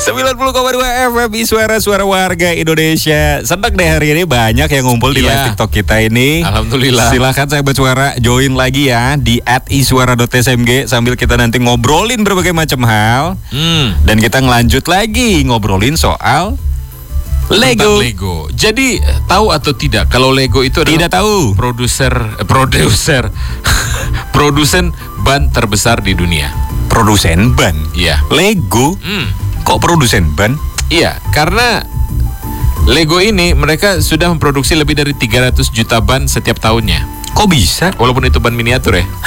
90,2 FM suara warga Indonesia. Senang deh hari ini banyak yang ngumpul di live TikTok kita ini. Alhamdulillah. Silahkan sahabat suara join lagi ya di @isuara.smg sambil kita nanti ngobrolin berbagai macam hal. Dan kita ngelanjut lagi ngobrolin soal Lego. Jadi tahu atau tidak kalau Lego itu adalah Tidak tahu. produsen ban terbesar di dunia. Produsen ban? Iya. Lego? Kok produsen ban? Iya, karena Lego ini mereka sudah memproduksi lebih dari 300 juta ban setiap tahunnya. Kok bisa? Walaupun itu ban miniatur ya.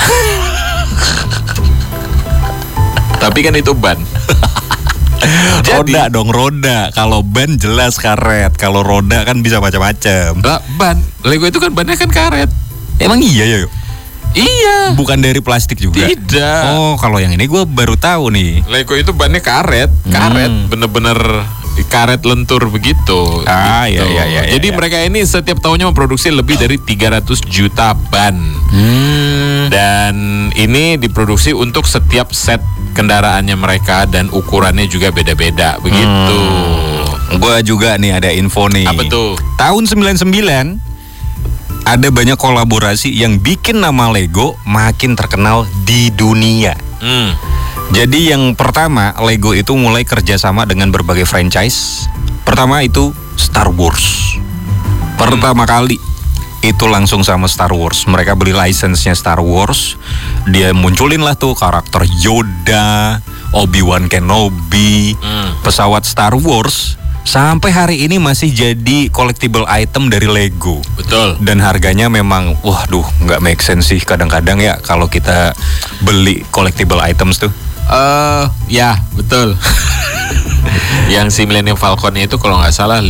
Tapi kan itu ban. Roda dong, roda. Kalau ban jelas karet. Kalau roda kan bisa macam-macam. Lah, ban. Lego itu kan bannya kan karet. Emang iya ya? Iya. Bukan dari plastik juga? Tidak. Oh, kalau yang ini gue baru tahu nih. Lego itu bannya karet. Bener-bener karet lentur begitu. Gitu. Iya. Jadi mereka ini setiap tahunnya memproduksi lebih dari 300 juta ban. Dan ini diproduksi untuk setiap set kendaraannya mereka dan ukurannya juga beda-beda begitu. Gue juga nih ada info nih. Apa tuh? Tahun 99 ada banyak kolaborasi yang bikin nama Lego makin terkenal di dunia. Jadi yang pertama, Lego itu mulai kerjasama dengan berbagai franchise. Pertama itu Star Wars. Pertama kali itu langsung sama Star Wars. Mereka beli license-nya Star Wars. Dia munculin lah tuh karakter Yoda, Obi-Wan Kenobi, pesawat Star Wars. Sampai hari ini masih jadi collectible item dari Lego. Betul. Dan harganya memang, waduh, nggak make sense sih kadang-kadang ya kalau kita beli collectible items tuh. Ya betul. Yang si Millennium Falconnya itu kalau nggak salah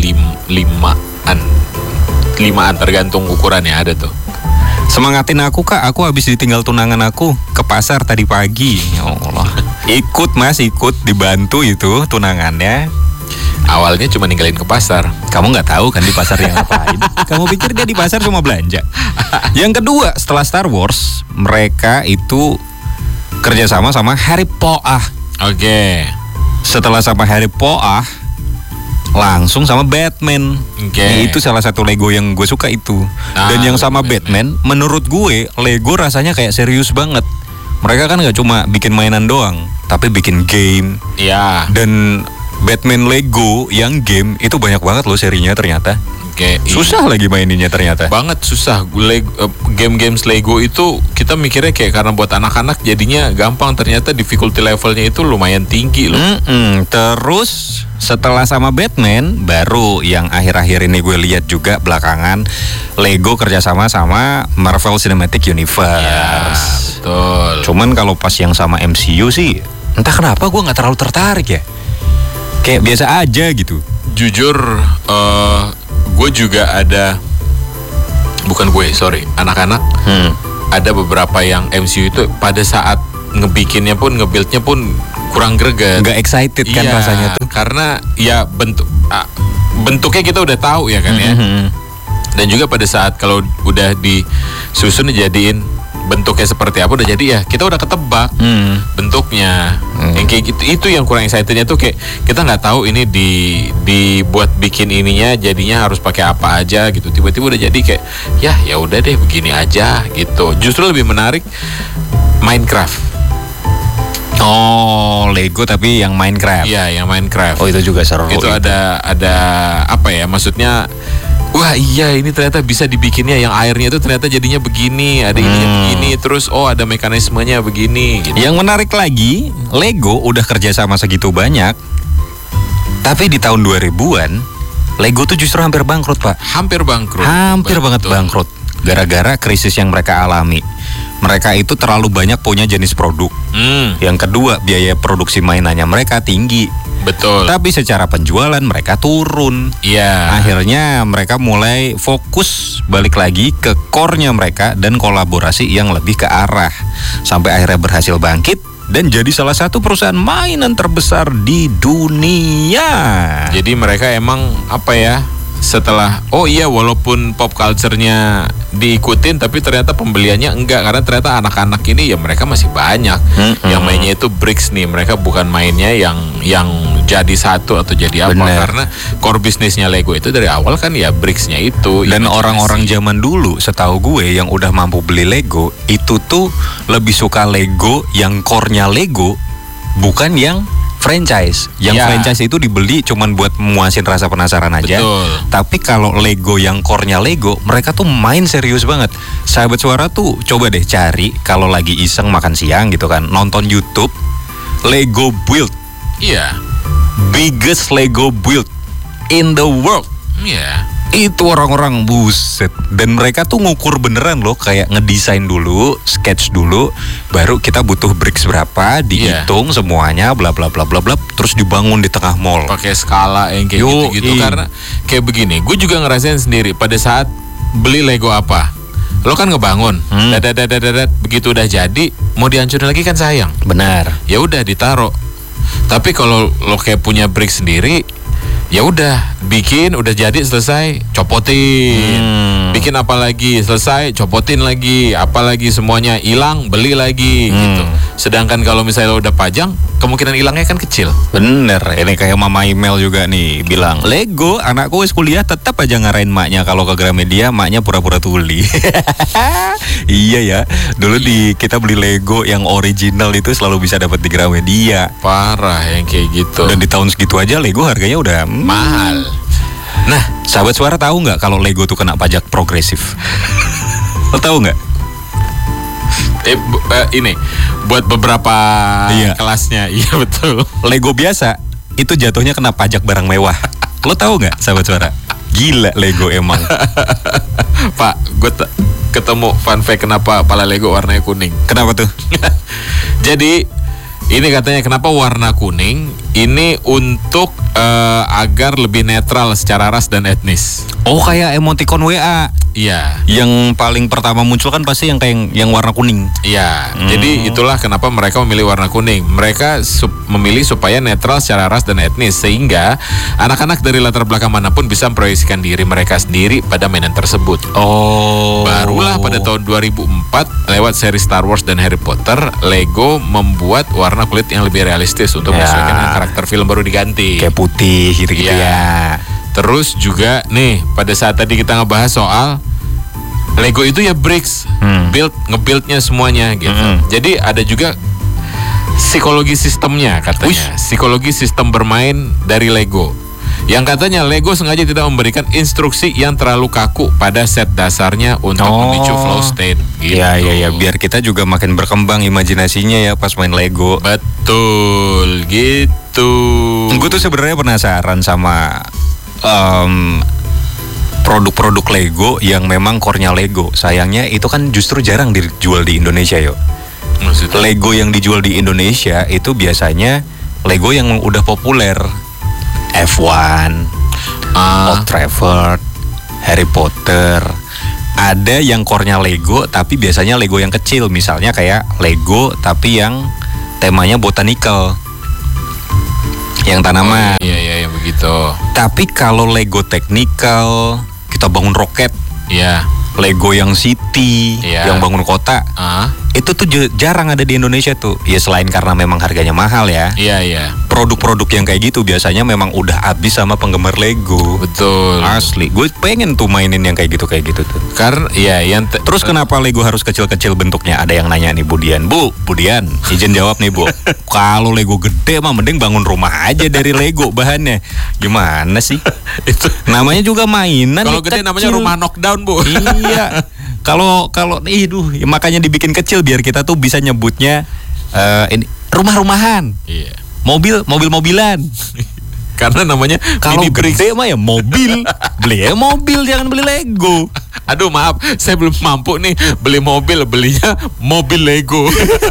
limaan tergantung ukurannya ada tuh. Semangatin aku kak, aku habis ditinggal tunangan aku ke pasar tadi pagi. Ya Allah. Ikut mas, ikut dibantu itu tunangannya. Awalnya cuma ninggalin ke pasar. Kamu nggak tahu kan di pasar yang ngapain? Kamu pikir dia di pasar cuma belanja? Yang kedua, setelah Star Wars, mereka itu kerjasama sama Harry Potter. Oke. Setelah sama Harry Potter, langsung sama Batman. Oke. Itu salah satu Lego yang gue suka itu. Dan yang sama Batman, menurut gue Lego rasanya kayak serius banget. Mereka kan nggak cuma bikin mainan doang, tapi bikin game. Iya. Dan Batman Lego yang game itu banyak banget loh serinya ternyata. Oke. Susah lagi maininnya ternyata. Banget susah. Game-games Lego itu kita mikirnya kayak karena buat anak-anak jadinya gampang, ternyata difficulty levelnya itu lumayan tinggi loh. Terus setelah sama Batman, baru yang akhir-akhir ini gue lihat juga belakangan Lego kerjasama sama Marvel Cinematic Universe. Ya, betul. Cuman kalau pas yang sama MCU sih, entah kenapa gue nggak terlalu tertarik ya. Kayak biasa aja gitu. Jujur, gue juga ada, anak-anak ada beberapa yang MCU itu pada saat ngebikinnya pun, ngebuildnya pun kurang greget. Nggak excited kan rasanya tuh. Karena ya bentuknya kita udah tahu ya kan ya. Dan juga pada saat kalau udah disusun dijadiin bentuknya seperti apa udah jadi ya kita udah ketebak bentuknya. Yang kayak gitu itu yang kurang excitednya tuh, kayak kita nggak tahu ini dibuat bikin ininya jadinya harus pakai apa aja gitu, tiba-tiba udah jadi kayak ya udah deh begini aja gitu. Justru lebih menarik Minecraft. Oh, Lego tapi yang Minecraft. Iya, yang Minecraft. Oh, itu juga seru. Itu ada apa ya, maksudnya wah iya ini ternyata bisa dibikinnya yang airnya itu ternyata jadinya begini, ada ininya begini, terus ada mekanismenya begini gitu. Yang menarik lagi, Lego udah kerja sama segitu banyak, tapi di tahun 2000-an Lego tuh justru hampir bangkrut, Pak. Hampir bangkrut. Hampir banget bangkrut. Gara-gara krisis yang mereka alami. Mereka itu terlalu banyak punya jenis produk. Yang kedua, biaya produksi mainannya mereka tinggi. Betul. Tapi secara penjualan mereka turun. Iya. Akhirnya mereka mulai fokus balik lagi ke core-nya mereka dan kolaborasi yang lebih ke arah. Sampai akhirnya berhasil bangkit dan jadi salah satu perusahaan mainan terbesar di dunia. Jadi mereka emang apa ya, setelah walaupun pop culture-nya diikutin tapi ternyata pembeliannya enggak, karena ternyata anak-anak ini ya mereka masih banyak yang mainnya itu bricks nih, mereka bukan mainnya yang jadi satu atau jadi apa. Bener. Karena core bisnisnya Lego itu dari awal kan ya bricksnya itu. Dan imajinasi. orang-orang zaman dulu setahu gue yang udah mampu beli Lego itu tuh lebih suka Lego yang core-nya Lego, bukan yang franchise. Yang Ya. franchise itu dibeli cuman buat memuasin rasa penasaran aja. Betul. Tapi kalau Lego yang core-nya Lego, mereka tuh main serius banget. Sahabat Suara tuh coba deh cari kalau lagi iseng makan siang gitu kan, nonton YouTube Lego Build, Iya. biggest Lego build in the world. Iya. Itu orang-orang buset. Dan mereka tuh ngukur beneran loh, kayak ngedesain dulu, sketch dulu, baru kita butuh bricks berapa, dihitung semuanya, bla bla bla bla bla, terus dibangun di tengah mall. Pakai skala yang kayak gitu-gitu. Karena kayak begini, gue juga ngerasain sendiri pada saat beli Lego apa. Lo kan ngebangun, dadat, begitu udah jadi, mau dihancurin lagi kan sayang. Benar. Ya udah ditaruh. Tapi kalau lo kayak punya brick sendiri, ya udah bikin, udah jadi, selesai, copotin. Bikin apa lagi, selesai, copotin lagi, apalagi semuanya hilang, beli lagi gitu. Sedangkan kalau misalnya lo udah pajang, kemungkinan hilangnya kan kecil. Bener, ini kayak Mama Email juga nih bilang, Lego anakku wis kuliah tetap aja ngarahin maknya kalau ke Gramedia, maknya pura-pura tuli. Iya ya, dulu kita beli Lego yang original itu selalu bisa dapat di Gramedia. Parah yang kayak gitu. Dan di tahun segitu aja Lego harganya udah mahal. Nah, sahabat Suara tahu nggak kalau Lego tuh kena pajak progresif? Lo tahu nggak? Ini buat beberapa kelasnya, iya betul. Lego biasa itu jatuhnya kena pajak barang mewah. Lo tahu nggak, sahabat Suara? Gila Lego emang. Pak, gue ketemu fun fact kenapa pala Lego warnanya kuning. Kenapa tuh? Jadi ini katanya kenapa warna kuning? Ini untuk agar lebih netral secara ras dan etnis. Oh, kayak emoticon WA. Iya. Yang paling pertama muncul kan pasti yang kayak yang warna kuning. Iya. Jadi itulah kenapa mereka memilih warna kuning. Mereka memilih supaya netral secara ras dan etnis, sehingga anak-anak dari latar belakang manapun bisa memproyeksikan diri mereka sendiri pada mainan tersebut. Oh. Barulah pada tahun 2004 lewat seri Star Wars dan Harry Potter, Lego membuat warna kulit yang lebih realistis untuk menyesuaikan dengan karakter film baru diganti. Kayak putih gitu-gitu ya. Terus juga nih pada saat tadi kita ngebahas soal Lego itu ya bricks, ngebuildnya semuanya gitu. Jadi ada juga psikologi sistemnya katanya. Psikologi sistem bermain dari Lego. Yang katanya Lego sengaja tidak memberikan instruksi yang terlalu kaku pada set dasarnya untuk memicu flow state gitu. Iya, biar kita juga makin berkembang imajinasinya ya pas main Lego. Betul, gitu. Gue tuh sebenarnya penasaran sama produk-produk Lego yang memang core-nya Lego. Sayangnya itu kan justru jarang dijual di Indonesia, yo. Maksudnya? Lego yang dijual di Indonesia itu biasanya Lego yang udah populer. F1, Old Trafford, Harry Potter. Ada yang core-nya Lego tapi biasanya Lego yang kecil, misalnya kayak Lego tapi yang temanya botanical, yang tanaman. Iya, begitu. Tapi kalau Lego technical, kita bangun roket. Iya. Lego yang city, yang bangun kota. Itu tuh jarang ada di Indonesia tuh. Ya selain karena memang harganya mahal ya. Iya. Produk-produk yang kayak gitu biasanya memang udah habis sama penggemar Lego. Betul. Asli, gue pengen tuh mainin yang kayak gitu tuh. Karena ya terus kenapa Lego harus kecil-kecil bentuknya? Ada yang nanya nih Budian. Budian, izin jawab nih Bu. Kalau Lego gede mah mending bangun rumah aja dari Lego bahannya. Gimana sih? Itu namanya juga mainan. Kalau gede namanya rumah knockdown, Bu. Iya. Kalau makanya dibikin kecil biar kita tuh bisa nyebutnya ini rumah-rumahan. Iya. Mobil-mobilan. Karena namanya kalau gede mah ya mobil. Beli ya mobil, jangan beli Lego. Aduh maaf, saya belum mampu nih beli mobil, belinya mobil Lego.